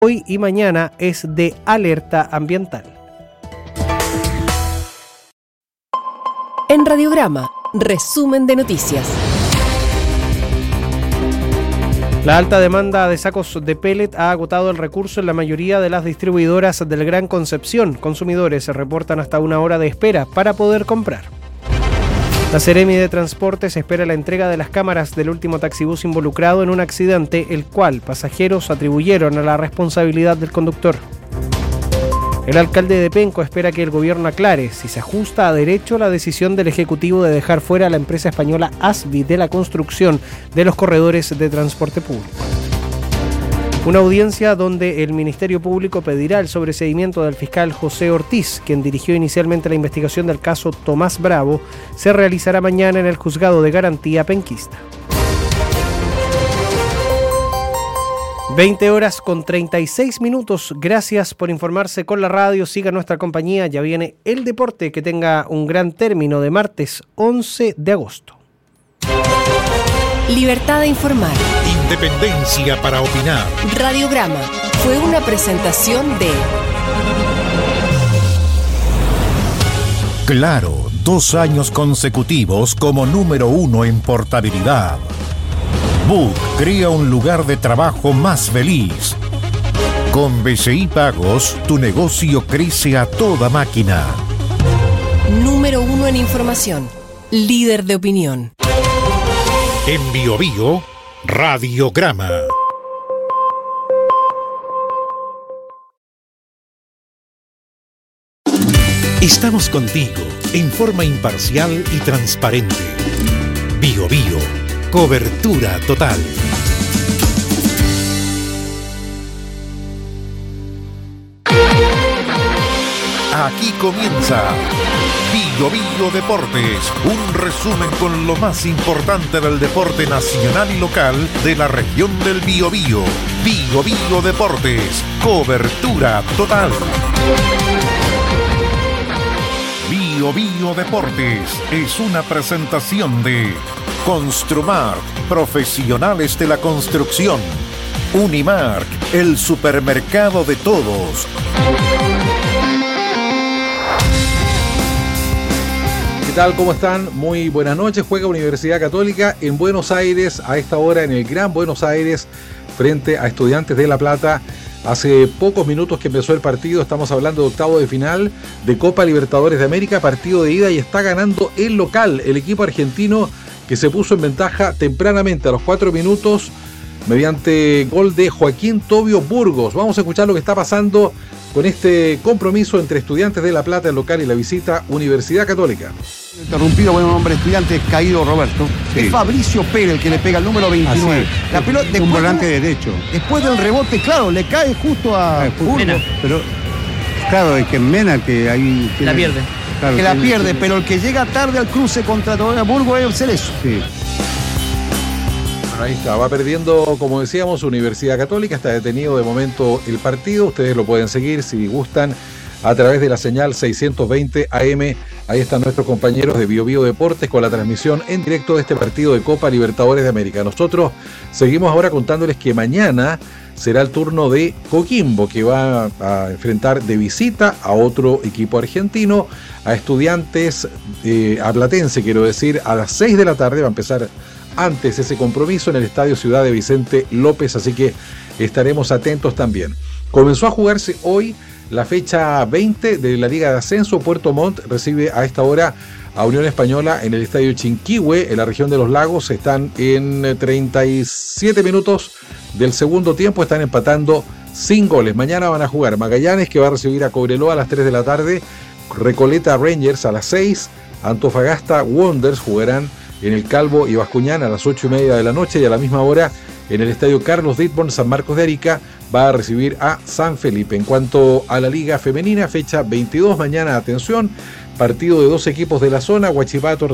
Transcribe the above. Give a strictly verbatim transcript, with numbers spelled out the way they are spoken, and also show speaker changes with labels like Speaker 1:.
Speaker 1: hoy y mañana es de alerta ambiental.
Speaker 2: En Radiograma, resumen de noticias.
Speaker 1: La alta demanda de sacos de pellet ha agotado el recurso en la mayoría de las distribuidoras del Gran Concepción. Consumidores se reportan hasta una hora de espera para poder comprar. La Seremi de Transportes espera la entrega de las cámaras del último taxibús involucrado en un accidente, el cual pasajeros atribuyeron a la responsabilidad del conductor. El alcalde de Penco espera que el gobierno aclare si se ajusta a derecho la decisión del Ejecutivo de dejar fuera a la empresa española Asbi de la construcción de los corredores de transporte público. Una audiencia donde el Ministerio Público pedirá el sobreseimiento del fiscal José Ortiz, quien dirigió inicialmente la investigación del caso Tomás Bravo, se realizará mañana en el Juzgado de Garantía penquista. veinte horas con treinta y seis minutos. Gracias por informarse con la radio. Siga nuestra compañía. Ya viene el deporte. Que tenga un gran término de martes once de agosto.
Speaker 2: Libertad de informar.
Speaker 3: Independencia para opinar.
Speaker 2: Radiograma fue una presentación de
Speaker 3: Claro, dos años consecutivos como número uno en portabilidad. Book crea un lugar de trabajo más feliz. Con B C I Pagos, tu negocio crece a toda máquina.
Speaker 2: Número uno en información. Líder de opinión.
Speaker 3: En Bio Bio, Radiograma. Estamos contigo en forma imparcial y transparente. Bio Bio. Cobertura total. Aquí comienza Bio Bio Deportes, un resumen con lo más importante del deporte nacional y local de la región del Biobío. Bio Bio Deportes, cobertura total. Bio Bio Deportes es una presentación de Construmark, profesionales de la construcción. Unimark, el supermercado de todos.
Speaker 4: ¿Qué tal? ¿Cómo están? Muy buenas noches. Juega Universidad Católica en Buenos Aires, a esta hora en el Gran Buenos Aires, frente a Estudiantes de La Plata. Hace pocos minutos que empezó el partido, estamos hablando de octavo de final de Copa Libertadores de América, partido de ida, y está ganando el local, el equipo argentino, que se puso en ventaja tempranamente a los cuatro minutos mediante gol de Joaquín Tobio Burgos. Vamos a escuchar lo que está pasando con este compromiso entre Estudiantes de La Plata, el local, y la visita Universidad Católica.
Speaker 5: Interrumpido, buen hombre, Estudiante, caído Roberto. Sí. Es Fabricio Pérez el que le pega el número veintinueve.
Speaker 6: Así,
Speaker 5: la pelota, después,
Speaker 6: un volante derecho.
Speaker 5: Después del rebote, claro, le cae justo a
Speaker 6: Burgos. Pero, claro, es que Mena que ahí...
Speaker 7: La pierde.
Speaker 5: Claro, que la pierde, tiene... pero el que llega tarde al cruce contra Burgos es el Cerezo.
Speaker 6: Sí.
Speaker 4: Bueno, ahí está, va perdiendo, como decíamos, Universidad Católica. Está detenido de momento el partido. Ustedes lo pueden seguir si gustan a través de la señal seiscientos veinte A M. Ahí están nuestros compañeros de Bio Bio Deportes con la transmisión en directo de este partido de Copa Libertadores de América. Nosotros seguimos ahora contándoles que mañana será el turno de Coquimbo, que va a enfrentar de visita a otro equipo argentino, a Estudiantes, eh, a Platense, quiero decir, a las seis de la tarde. Va a empezar antes ese compromiso en el Estadio Ciudad de Vicente López, así que estaremos atentos también. Comenzó a jugarse hoy la fecha veinte de la Liga de Ascenso. Puerto Montt recibe a esta hora a Unión Española en el Estadio Chinquihue, en la región de los Lagos. Están en treinta y siete minutos del segundo tiempo, están empatando sin goles. Mañana van a jugar Magallanes, que va a recibir a Cobreloa a las tres de la tarde, Recoleta Rangers a las seis, Antofagasta Wanderers jugarán en el Calvo y Bascuñán a las ocho y media de la noche, y a la misma hora en el Estadio Carlos Ditborn, San Marcos de Arica va a recibir a San Felipe. En cuanto a la Liga Femenina, fecha veintidós, mañana, atención, partido de dos equipos de la zona. Huachipato